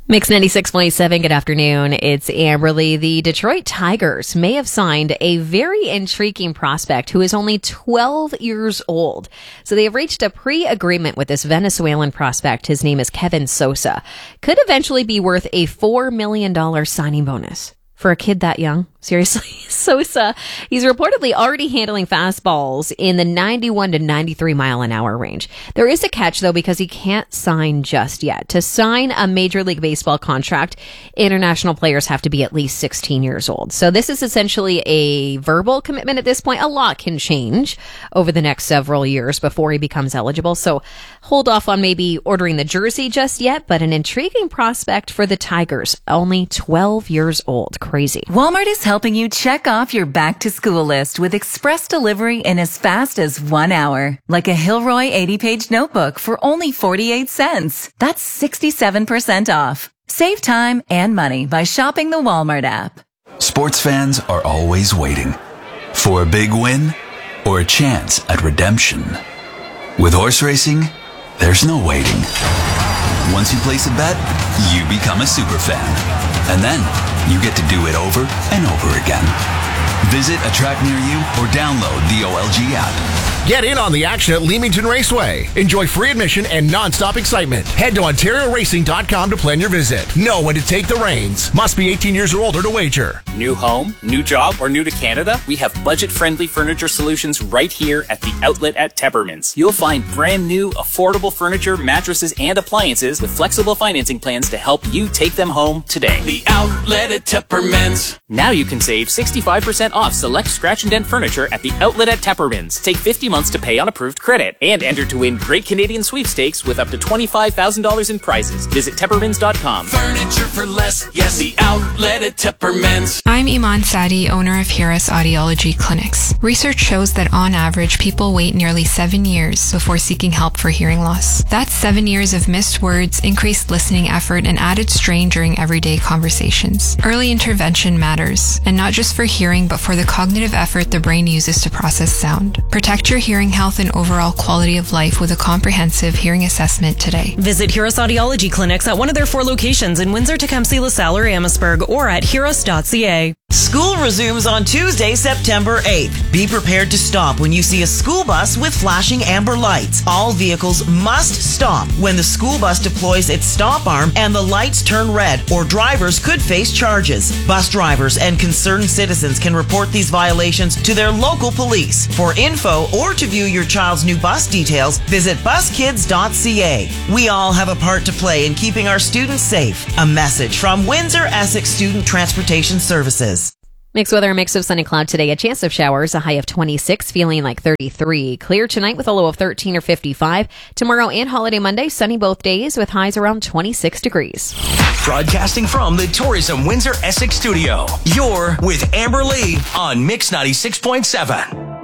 Mix 96.7, good afternoon. It's Amberly. The Detroit Tigers may have signed a very intriguing prospect who is only 12 years old. So they have reached a pre-agreement with this Venezuelan prospect. His name is Kevin Sosa. Could eventually be worth a $4 million signing bonus. For a kid that young, seriously, Sosa, he's reportedly already handling fastballs in the 91 to 93 mile an hour range. There is a catch, though, because he can't sign just yet. To sign a Major League Baseball contract, international players have to be at least 16 years old. So this is essentially a verbal commitment at this point. A lot can change over the next several years before he becomes eligible. So hold off on maybe ordering the jersey just yet, but an intriguing prospect for the Tigers, only 12 years old. Crazy. Walmart is helping you check off your back to school list with express delivery in as fast as 1 hour. Like a Hilroy 80-page notebook for only 48 cents. That's 67% off. Save time and money by shopping the Walmart app. Sports fans are always waiting for a big win or a chance at redemption. With horse racing, there's no waiting. Once you place a bet, you become a super fan. And then you get to do it over and over again. Visit a track near you or download the OLG app. Get in on the action at Leamington Raceway. Enjoy free admission and non-stop excitement. Head to OntarioRacing.com to plan your visit. Know when to take the reins. Must be 18 years or older to wager. New home, new job, or new to Canada? We have budget-friendly furniture solutions right here at the outlet at Teppermans. You'll find brand new, affordable furniture, mattresses, and appliances with flexible financing plans to help you take them home today. The outlet at Teppermans. Now you can save 65% off select scratch and dent furniture at the outlet at Teppermans. Take 50 months to pay on approved credit and enter to win great Canadian sweepstakes with up to $25,000 in prizes. Visit Teppermans.com. Furniture for less. Yes, the outlet at Teppermans. I'm Iman Sadi, owner of Hiras Audiology Clinics. Research shows that on average, people wait nearly 7 years before seeking help for hearing loss. That's 7 years of missed words, increased listening effort, and added strain during everyday conversations. Early intervention matters, and not just for hearing, but for the cognitive effort the brain uses to process sound. Protect your hearing health and overall quality of life with a comprehensive hearing assessment today. Visit Hiras Audiology Clinics at one of their 4 locations in Windsor, Tecumseh, LaSalle, or Amherstburg, or at hiras.ca. School resumes on Tuesday, September 8th. Be prepared to stop when you see a school bus with flashing amber lights. All vehicles must stop when the school bus deploys its stop arm and the lights turn red, or drivers could face charges. Bus drivers and concerned citizens can report these violations to their local police. For info or to view your child's new bus details, visit buskids.ca. We all have a part to play in keeping our students safe. A message from Windsor Essex Student Transportation Services. Mixed weather, a mix of sun and cloud today. A chance of showers, a high of 26, feeling like 33. Clear tonight with a low of 13 or 55. Tomorrow and holiday Monday, sunny both days with highs around 26 degrees. Broadcasting from the Tourism Windsor Essex studio. You're with Amber Lee on Mix 96.7.